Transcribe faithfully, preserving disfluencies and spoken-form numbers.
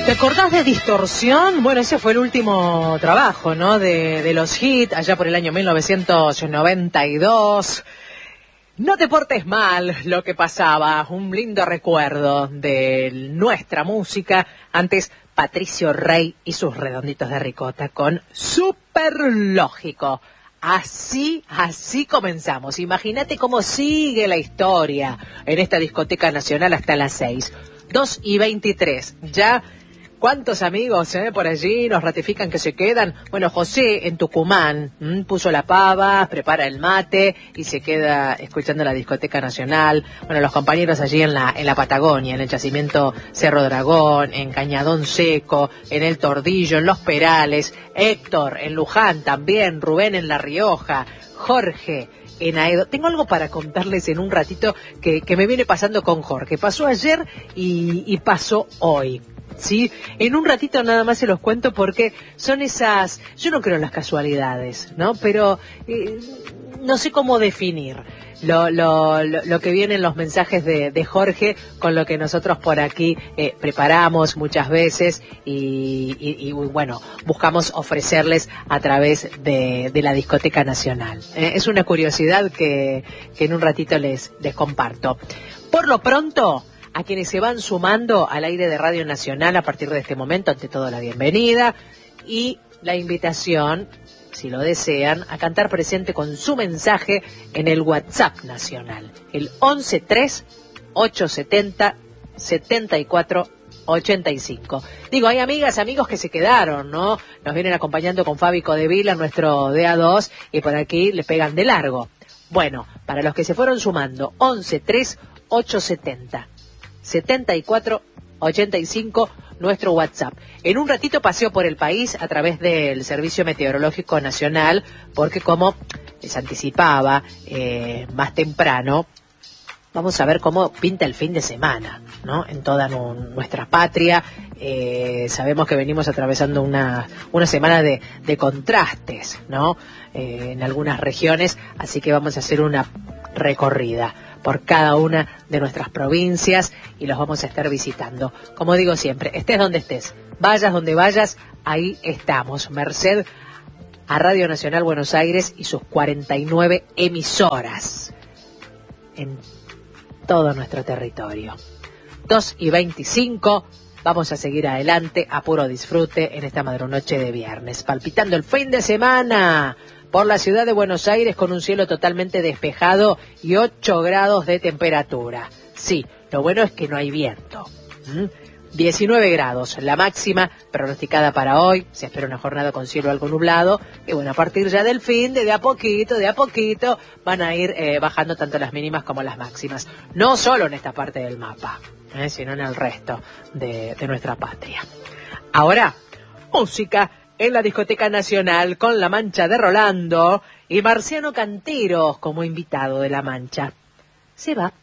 ¿Te acordás de Distorsión? Bueno, ese fue el último trabajo, ¿no? De, de los hits, allá por el año mil novecientos noventa y dos. No te portes mal, lo que pasaba. Un lindo recuerdo de nuestra música. Antes, Patricio Rey y sus redonditos de ricota con Superlógico. Así, así comenzamos. Imagínate cómo sigue la historia en esta discoteca nacional hasta las seis. dos y veintitrés. Ya... ¿Cuántos amigos eh, por allí nos ratifican que se quedan? Bueno, José en Tucumán m, puso la pava, prepara el mate y se queda escuchando la discoteca nacional. Bueno, los compañeros allí en la en la Patagonia, en el yacimiento Cerro Dragón, en Cañadón Seco, en El Tordillo, en Los Perales, Héctor en Luján también, Rubén en La Rioja, Jorge en Aedo. Tengo algo para contarles en un ratito que, que me viene pasando con Jorge. Pasó ayer y, y pasó hoy. Sí, en un ratito nada más se los cuento porque son esas, yo no creo en las casualidades, ¿no? Pero eh, no sé cómo definir lo, lo, lo, lo que viene en los mensajes de, de Jorge con lo que nosotros por aquí eh, preparamos muchas veces y, y, y bueno, buscamos ofrecerles a través de, de la Discoteca Nacional. Eh, es una curiosidad que, que en un ratito les, les comparto. Por lo pronto, a quienes se van sumando al aire de Radio Nacional a partir de este momento, ante todo la bienvenida y la invitación, si lo desean, a cantar presente con su mensaje en el WhatsApp nacional, el once tres ochocientos setenta setenta y cuatro ochenta y cinco. Digo, hay amigas, amigos que se quedaron, ¿no? Nos vienen acompañando con Fabi Codevila, nuestro D A dos, y por aquí le pegan de largo. Bueno, para los que se fueron sumando, once tres ochocientos setenta setenta y cuatro ochenta y cinco, nuestro WhatsApp. En un ratito paseo por el país a través del Servicio Meteorológico Nacional, porque como les anticipaba eh, más temprano, vamos a ver cómo pinta el fin de semana, ¿no? En toda nu- nuestra patria. Eh, sabemos que venimos atravesando una, una semana de, de contrastes, ¿no? Eh, en algunas regiones, así que vamos a hacer una recorrida por cada una de nuestras provincias y los vamos a estar visitando. Como digo siempre, estés donde estés, vayas donde vayas, ahí estamos. Merced a Radio Nacional Buenos Aires y sus cuarenta y nueve emisoras en todo nuestro territorio. dos y veinticinco, vamos a seguir adelante a puro disfrute en esta madrunoche de viernes, palpitando el fin de semana por la ciudad de Buenos Aires con un cielo totalmente despejado y ocho grados de temperatura. Sí, lo bueno es que no hay viento. ¿Mm? diecinueve grados, la máxima pronosticada para hoy. Se espera una jornada con cielo algo nublado. Y bueno, a partir ya del fin, de, de a poquito, de a poquito, van a ir eh, bajando tanto las mínimas como las máximas. No solo en esta parte del mapa, eh, sino en el resto de, de nuestra patria. Ahora, música en la Discoteca Nacional con La Mancha de Rolando y Marciano Canteros como invitado de La Mancha. Se va.